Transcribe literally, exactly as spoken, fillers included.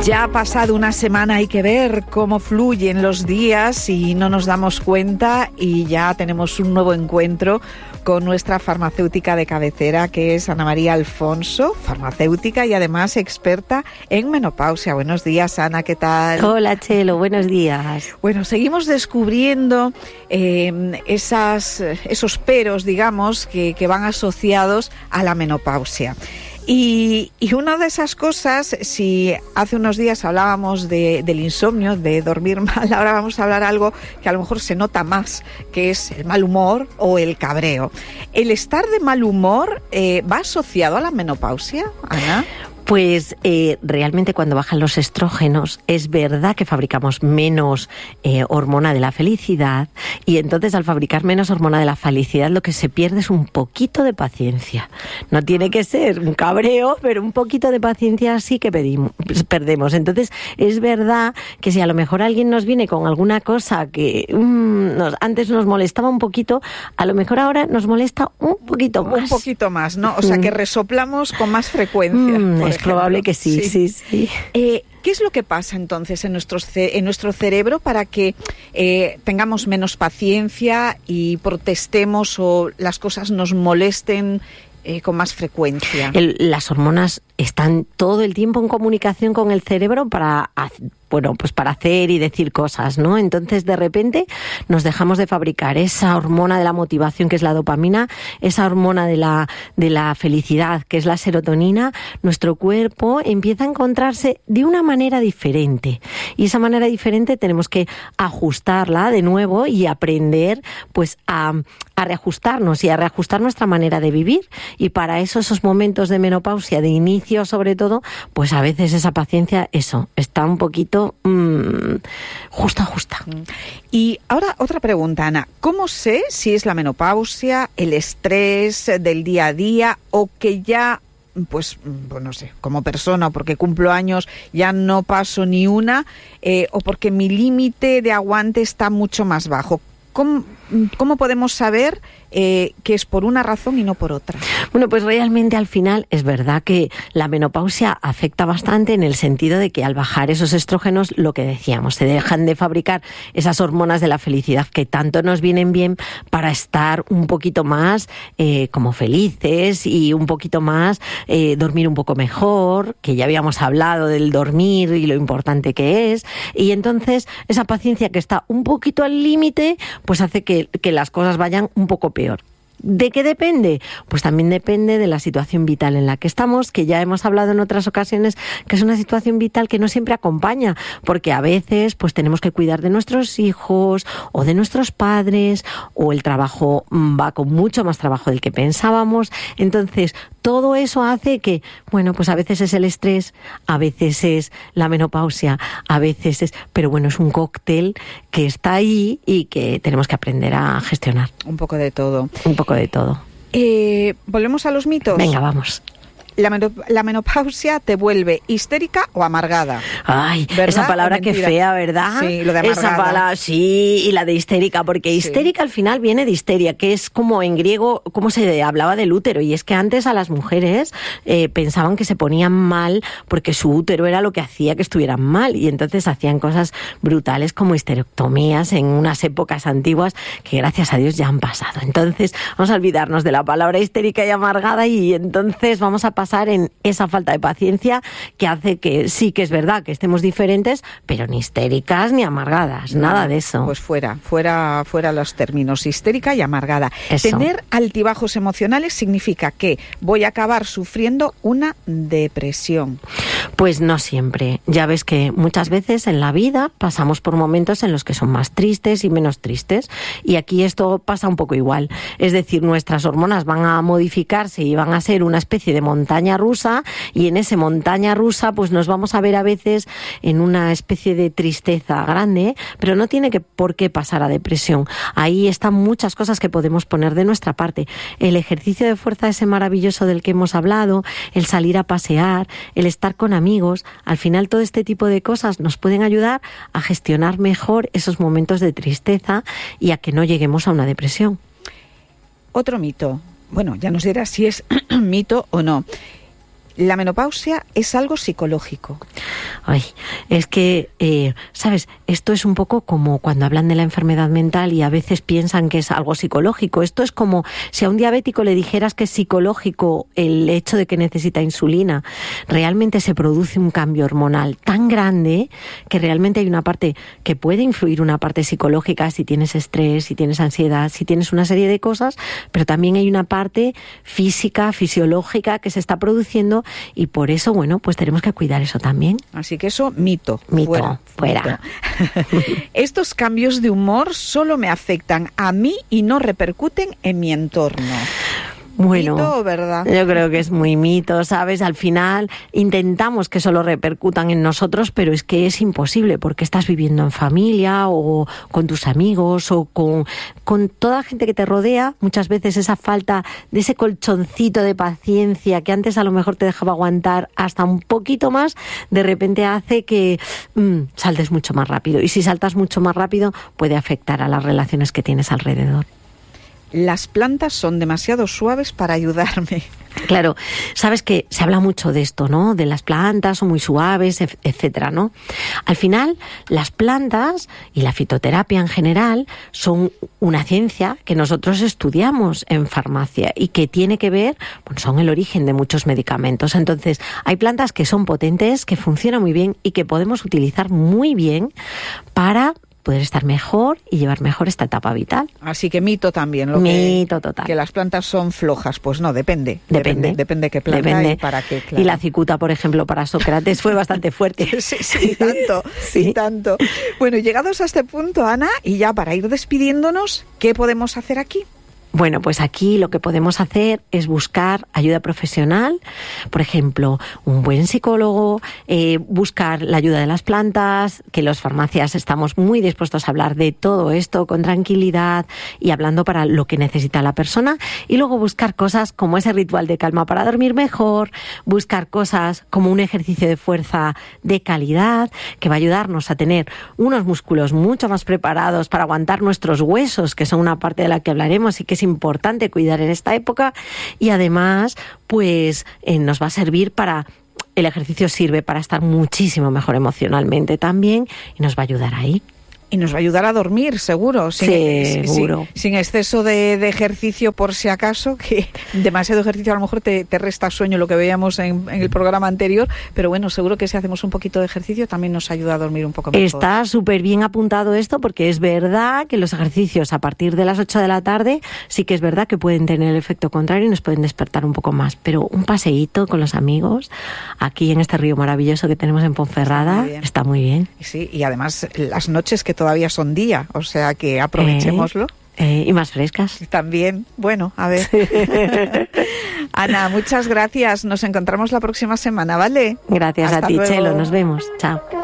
Ya ha pasado una semana, hay que ver cómo fluyen los días y no nos damos cuenta, y ya tenemos un nuevo encuentro con nuestra farmacéutica de cabecera, que es Ana María Alfonso, farmacéutica y además experta en menopausia. Buenos días, Ana, ¿qué tal? Hola, Chelo, buenos días. Bueno, seguimos descubriendo eh, esas, esos peros, digamos, que, que van asociados a la menopausia. Y, y una de esas cosas, si hace unos días hablábamos de, del insomnio, de dormir mal, ahora vamos a hablar algo que a lo mejor se nota más, que es el mal humor o el cabreo. ¿El estar de mal humor eh, va asociado a la menopausia, Ana? Pues eh, realmente cuando bajan los estrógenos es verdad que fabricamos menos eh, hormona de la felicidad, y entonces al fabricar menos hormona de la felicidad lo que se pierde es un poquito de paciencia. No tiene que ser un cabreo, pero un poquito de paciencia sí que pedimos, perdemos. Entonces es verdad que si a lo mejor alguien nos viene con alguna cosa que mmm, nos, antes nos molestaba un poquito, a lo mejor ahora nos molesta un poquito más. Un poquito más, ¿no? O sea, que resoplamos con más frecuencia. Mm, es probable que sí, sí, sí. sí. Eh, ¿Qué es lo que pasa entonces en nuestro, en nuestro cerebro para que eh, tengamos menos paciencia y protestemos o las cosas nos molesten eh, con más frecuencia? El, las hormonas están todo el tiempo en comunicación con el cerebro para bueno, pues para hacer y decir cosas, ¿no? Entonces, de repente, nos dejamos de fabricar esa hormona de la motivación, que es la dopamina, esa hormona de la, de la felicidad, que es la serotonina. Nuestro cuerpo empieza a encontrarse de una manera diferente. Y esa manera diferente tenemos que ajustarla de nuevo y aprender, pues, a, a reajustarnos y a reajustar nuestra manera de vivir. Y para eso, esos momentos de menopausia, de inicio sobre todo, pues a veces esa paciencia, eso, está un poquito Mmm, justa, justa. Y ahora otra pregunta, Ana. ¿Cómo sé si es la menopausia, el estrés del día a día, o que ya, pues, pues no sé, como persona, porque cumplo años, ya no paso ni una, eh, o porque mi límite de aguante está mucho más bajo? ¿Cómo, cómo podemos saber eh, que es por una razón y no por otra? Bueno, pues realmente al final es verdad que la menopausia afecta bastante, en el sentido de que al bajar esos estrógenos, lo que decíamos, se dejan de fabricar esas hormonas de la felicidad que tanto nos vienen bien para estar un poquito más eh, como felices y un poquito más eh, dormir un poco mejor, que ya habíamos hablado del dormir y lo importante que es, y entonces esa paciencia que está un poquito al límite, pues hace que, que las cosas vayan un poco peor. ¿De qué depende? Pues también depende de la situación vital en la que estamos, que ya hemos hablado en otras ocasiones, que es una situación vital que no siempre acompaña, porque a veces pues tenemos que cuidar de nuestros hijos o de nuestros padres, o el trabajo va con mucho más trabajo del que pensábamos. Entonces, todo eso hace que, bueno, pues a veces es el estrés, a veces es la menopausia, a veces es... Pero bueno, es un cóctel que está ahí y que tenemos que aprender a gestionar. Un poco de todo. Un poco de todo. Eh, ¿Volvemos a los mitos? Venga, vamos. La, menop- la menopausia te vuelve histérica o amargada. Ay, ¿verdad? Esa palabra que fea, ¿verdad? Sí, lo de amargada. Esa palabra, sí, y la de histérica, porque sí. histérica al final viene de histeria, que es como en griego, como se hablaba del útero, y es que antes a las mujeres eh, pensaban que se ponían mal porque su útero era lo que hacía que estuvieran mal, y entonces hacían cosas brutales como histerectomías en unas épocas antiguas que gracias a Dios ya han pasado. Entonces vamos a olvidarnos de la palabra histérica y amargada, y entonces vamos a pasar en esa falta de paciencia que hace que sí que es verdad que estemos diferentes, pero ni histéricas ni amargadas, no, nada de eso. Pues fuera, fuera, fuera los términos histérica y amargada. Eso. Tener altibajos emocionales significa que voy a acabar sufriendo una depresión. Pues no siempre. Ya ves que muchas veces en la vida pasamos por momentos en los que son más tristes y menos tristes, y aquí esto pasa un poco igual. Es decir, nuestras hormonas van a modificarse y van a ser una especie de montaña rusa, y en ese montaña rusa pues nos vamos a ver a veces en una especie de tristeza grande, pero no tiene que por qué pasar a depresión. Ahí están muchas cosas que podemos poner de nuestra parte. El ejercicio de fuerza ese maravilloso del que hemos hablado, el salir a pasear, el estar con amigos, al final todo este tipo de cosas nos pueden ayudar a gestionar mejor esos momentos de tristeza y a que no lleguemos a una depresión. Otro mito. Bueno, ya nos dirás si es mito o no. la menopausia es algo psicológico. Ay, es que, eh, ¿sabes? Esto es un poco como cuando hablan de la enfermedad mental y a veces piensan que es algo psicológico. Esto es como si a un diabético le dijeras que es psicológico el hecho de que necesita insulina. Realmente se produce un cambio hormonal tan grande que realmente hay una parte que puede influir, una parte psicológica, si tienes estrés, si tienes ansiedad, si tienes una serie de cosas, pero también hay una parte física, fisiológica que se está produciendo y por eso, bueno, pues tenemos que cuidar eso también. Así que eso, mito. Mito, fuera. fuera. Mito. Estos cambios de humor solo me afectan a mí y no repercuten en mi entorno. Bueno, ¿Mito o verdad? Yo creo que es muy mito, ¿sabes? Al final intentamos que solo repercutan en nosotros, pero es que es imposible porque estás viviendo en familia o con tus amigos o con, con toda la gente que te rodea. Muchas veces esa falta de ese colchoncito de paciencia que antes a lo mejor te dejaba aguantar hasta un poquito más, de repente hace que mmm, saltes mucho más rápido. Y si saltas mucho más rápido puede afectar a las relaciones que tienes alrededor. Las plantas son demasiado suaves para ayudarme. Claro, sabes que se habla mucho de esto, ¿no? De las plantas son muy suaves, etcétera, ¿no? Al final, las plantas y la fitoterapia en general son una ciencia que nosotros estudiamos en farmacia y que tiene que ver, bueno, son el origen de muchos medicamentos. Entonces, hay plantas que son potentes, que funcionan muy bien y que podemos utilizar muy bien para poder estar mejor y llevar mejor esta etapa vital. Así que mito también. Lo mito que, total. Que las plantas son flojas. Pues no, depende. Depende. Depende qué planta depende. y para qué. Claro. Y la cicuta, por ejemplo, para Sócrates fue bastante fuerte. sí, sí, tanto, sí, tanto. Bueno, llegados a este punto, Ana, y ya para ir despidiéndonos, ¿qué podemos hacer aquí? Bueno, pues aquí lo que podemos hacer es buscar ayuda profesional, por ejemplo, un buen psicólogo, eh, buscar la ayuda de las plantas, que los farmacias estamos muy dispuestos a hablar de todo esto con tranquilidad y hablando para lo que necesita la persona, y luego buscar cosas como ese ritual de calma para dormir mejor, buscar cosas como un ejercicio de fuerza de calidad que va a ayudarnos a tener unos músculos mucho más preparados para aguantar nuestros huesos, que son una parte de la que hablaremos y que es importante cuidar en esta época, y además pues eh, nos va a servir para, el ejercicio sirve para estar muchísimo mejor emocionalmente también y nos va a ayudar ahí. Y nos va a ayudar a dormir, seguro. Sin, sí, seguro. Sin, sin exceso de, de ejercicio, por si acaso, que demasiado ejercicio a lo mejor te, te resta sueño, lo que veíamos en, en el programa anterior. Pero bueno, seguro que si hacemos un poquito de ejercicio también nos ayuda a dormir un poco mejor. Está súper bien apuntado esto, porque es verdad que los ejercicios a partir de las ocho de la tarde sí que es verdad que pueden tener el efecto contrario y nos pueden despertar un poco más. Pero un paseíto con los amigos aquí en este río maravilloso que tenemos en Ponferrada está muy bien. Está muy bien. Sí, y además las noches que todavía son día, o sea que aprovechémoslo. Eh, eh, y más frescas. También, bueno, a ver. Ana, muchas gracias. Nos encontramos la próxima semana, ¿vale? Gracias. Hasta a ti, luego. Chelo. Nos vemos. Chao.